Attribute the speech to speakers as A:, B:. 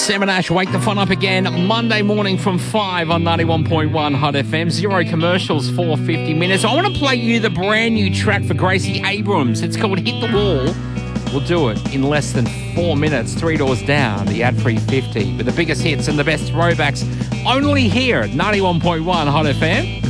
A: Sam Ash, wake the fun up again Monday morning from 5 on 91.1 Hot FM. Zero commercials for 50 minutes. I want to play you the brand new track for Gracie Abrams. It's called Hit the Wall. We'll do it in less than 4 minutes. 3 doors down, the ad-free 50 with the biggest hits and the best throwbacks only here at 91.1 Hot FM.